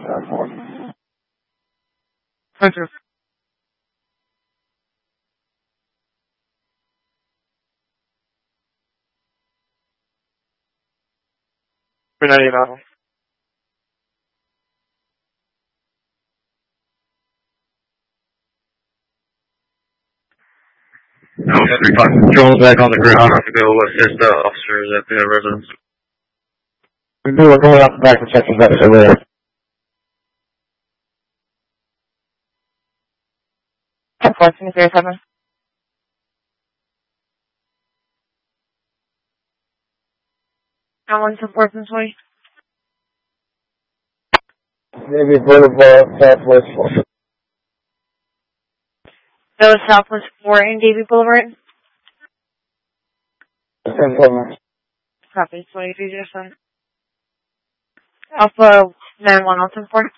Thank you. For 99. Control back on the ground to go assist the officers at the residence. We're going out the back and checking that over there. Question 07. How long support this way? Maybe Boulevard, Southwest 4. That was Southwest 4 and Davie Boulevard? Copy, 2307. Alpha 91 Alton 4.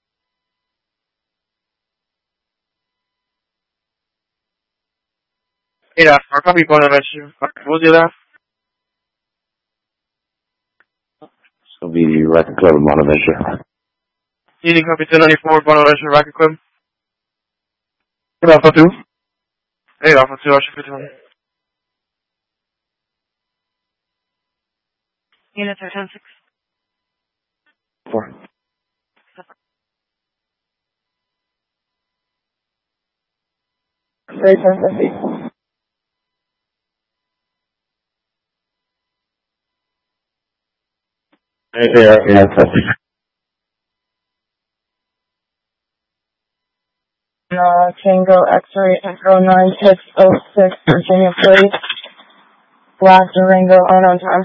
Yeah, our copy Bonaventure. We'll do that. It'll be Racket Club in Bonaventure. Union copy 294 Bonaventure Racket Club. Good Alpha 2. Hey, Alpha 2, Ocean 51. Units are 10-6. 4. Very 10-50. Yeah, Tango X-ray Echo 9606 Virginia plate. Black Durango unknown time.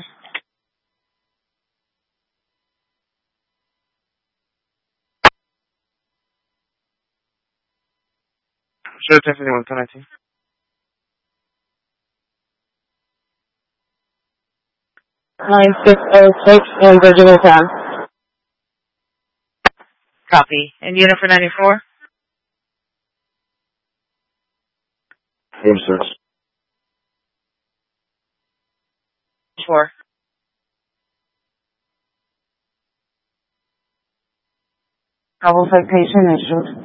Should have 1051, 1019. 9606 in Virginia town. Copy. And unit for 94? Room search. 4. Double citation issued.